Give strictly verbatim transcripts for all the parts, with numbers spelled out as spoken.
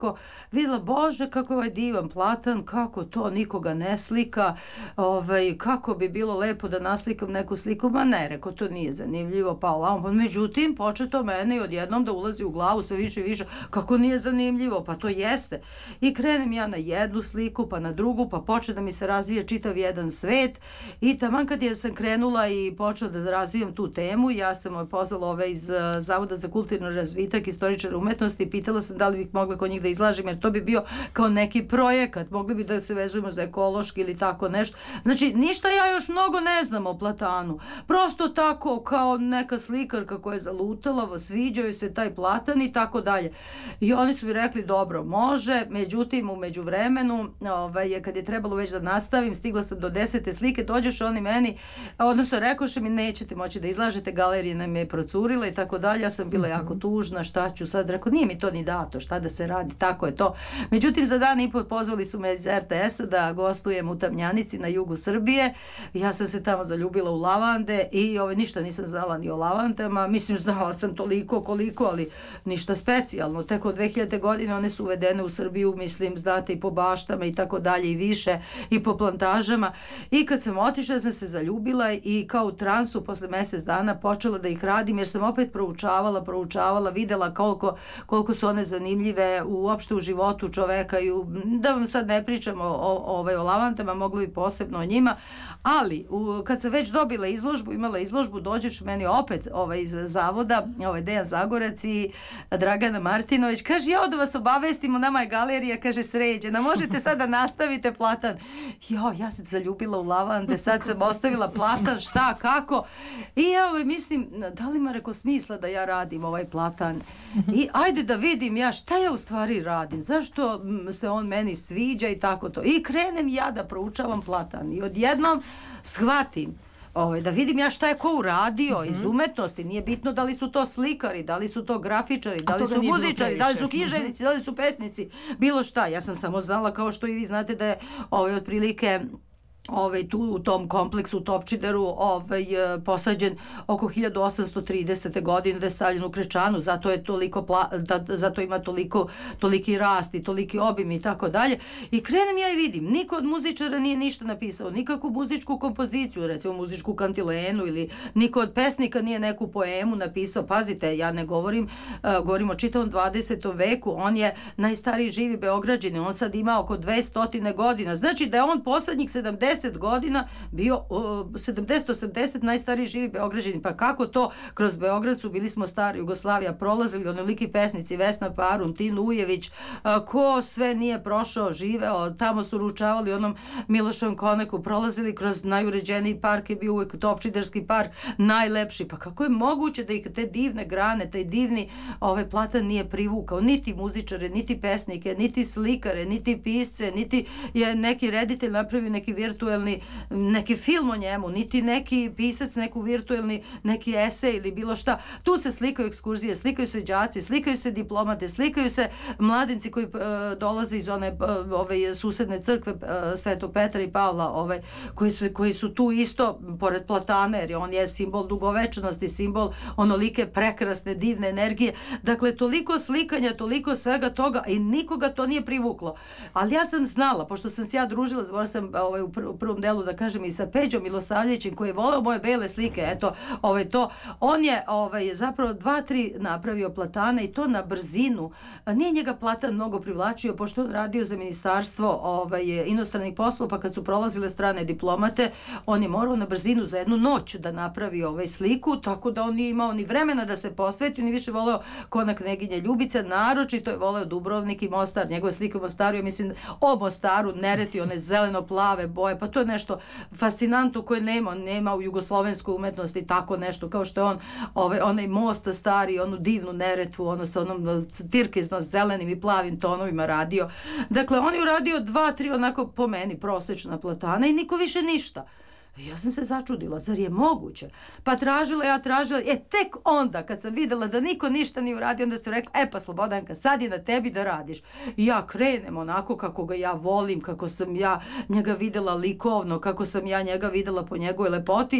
videla, Bože, kako je ovaj divan platan, kako to nikoga ne slika, ovaj, kako bi bilo lepo da naslikam neku sliku, ma ne, reko, to nije zanimljivo, pa ovamo, pa međutim, početo mene i odjednom da ulazi u glavu sve više i više, kako nije zanimljivo, pa to jeste. I krenem ja na jednu sliku, pa na drugu, pa počne da mi se razvije čitav jedan svet i taman kad je sam krenula i počela da razvijam tu temu, ja sam pozvala ove iz Zavoda za kulturni razvitak, istoričara umetnosti i pitala sam da li bih mogla kod njih da izlažem, jer to bi bio kao neki projekat, mogli bi da se vezujemo za ekološki ili tako nešto. Znači, ništa ja još mnogo ne znam o platanu. Prosto tako kao neka slikarka koja je zalutala, sviđaju se taj platan i tako dalje. I oni su mi rekli, dobro, može, međutim, u međuvremenu, ovaj, kad je trebalo već da nastavim, stigla sam do desete slike, dođeš oni meni, odnosno rekoše mi, nećete moći da izlažete, galerija nam je procurila i tako dalje. Ja sam bila jako tužna, šta ću sad, rekao, nije mi to ni dato, šta da se radi, tako je to. Međutim, za dan i po pozvali su me iz er te esa da gostujem u Tamjanici na jugu Srbije. Ja sam se tamo zaljubila u lavande i ovaj, ništa nisam znala ni o lavandama. Mislim, znala sam toliko koliko, ali ništa specijalno. Tek od dve hiljadite godine one su uvedene u Srbiju, mislim, znate, i po baštama i tako dalje i više, i po plantažama. I kad sam otišla, sam se zaljubila i kao u transu posle mesec dana počela da ih radim, jer sam opet proučavala, proučavala, videla koliko, koliko su one zanimljive uopšte u životu čoveka i u, da vam sad ne pričam o, o, o, o lavandama, moglo bi posebno o njima, ali u, kad sam već dobila izložbu, imala izložbu, dođeš meni opet ovaj, iz zavoda, ovaj Dejan Zagorec i Dragana Martinović, kaže, ja da vas obavestimo, nama je galerija, kaže, sređena, možete sad da nastavite platan. Jo, ja sam zaljubila u lavande, sad sam ostavila platan, šta, kako, i ja ovaj, mislim, da li ima reko smisla da ja radim ovaj platan i ajde da vidim ja šta ja u stvari radim, zašto se on meni sviđa i tako to. I krenem ja da proučavam platan i odjednom shvatim Ovaj, da vidim ja šta je ko uradio mm-hmm. iz umetnosti, nije bitno da li su to slikari, da li su to grafičari, da li su muzičari, da li su književnici, mm-hmm. da li su pesnici, bilo šta. Ja sam samo znala, kao što i vi znate, da je ovaj, otprilike ovaj, tu u tom kompleksu u Topčideru ovaj, posađen oko hiljadu osamsto tridesete godine, da je stavljen u krečanu, zato je toliko pla, da, zato ima toliko, toliki rast i toliki obim i tako dalje. I krenem ja i vidim, niko od muzičara nije ništa napisao, nikakvu muzičku kompoziciju, recimo muzičku kantilenu, ili niko od pesnika nije neku poemu napisao. Pazite, ja ne govorim, uh, govorim o čitavom dvadesetom veku, on je najstariji živi Beograđanin, on sad ima oko dvesta godina, znači da je on poslednjih sedamdeset godina bio uh, sedamdeset osamdeset najstariji živi Beograđanin. Pa kako to, kroz Beograd su, bili smo stari Jugoslavija, prolazili onoliki pesnici, Vesna Parun, Tin Ujević, uh, ko sve nije prošao, živeo, tamo su ručavali onom Miloševom Koneku, prolazili kroz najuređeniji park, je bio uvek Topčiderski park, najlepši. Pa kako je moguće da ih te divne grane, taj divni ovaj platan nije privukao, niti muzičare, niti pesnike, niti slikare, niti pisce, niti je neki reditelj napravio neki virtualni neki film o njemu, niti neki pisac, neku virtualni, neki esej ili bilo šta. Tu se slikaju ekskurzije, slikaju se đaci, slikaju se diplomate, slikaju se mladenci koji uh, dolaze iz one uh, ove susedne crkve uh, Svetog Petra i Pavla, ove, koji, su, koji su tu isto pored platana, jer on je simbol dugovečnosti, simbol onolike prekrasne, divne energije. Dakle, toliko slikanja, toliko svega toga i nikoga to nije privuklo. Ali ja sam znala, pošto sam se ja družila, zbora sam ovaj, u u prvom delu da kažem i sa Peđom Milosavljevićem koji je voleo moje bele slike, eto, ovaj, to, on je ovaj, zapravo dva, tri napravio platana i to na brzinu. Nije njega platan mnogo privlačio, pošto on radio za ministarstvo ovaj, inostranih poslova, pa kad su prolazile strane diplomate, on je morao na brzinu za jednu noć da napravi ovaj sliku, tako da on nije imao ni vremena da se posveti, on je više voleo Kona Kneginje Ljubice, naročito je voleo Dubrovnik i Mostar, njegove slike u Mostaru, ja mislim o Mostaru, Nereti, one zeleno-plave boje, pa to je nešto fascinantno koje nema, nema u jugoslovenskoj umetnosti, tako nešto, kao što je on, ovaj, onaj most stari, onu divnu Neretvu, ono sa onom tirkizno zelenim i plavim tonovima radio. Dakle, on je uradio dva, tri onako po meni prosečna platana i niko više ništa. Ja sam se začudila, zar je moguće? Pa tražila, ja tražila, e tek onda kad sam videla da niko ništa nije uradio, onda sam rekla, e pa Slobodanka, sad je na tebi da radiš. I ja krenem onako kako ga ja volim, kako sam ja njega videla likovno, kako sam ja njega videla po njegovoj lepoti.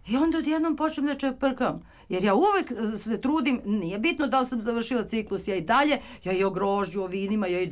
I onda odjednom počnem da čeprkam. Jer ja uvek se trudim, nije bitno da li sam završila ciklus, ja i dalje, ja i o grožđu, o vinima, ja i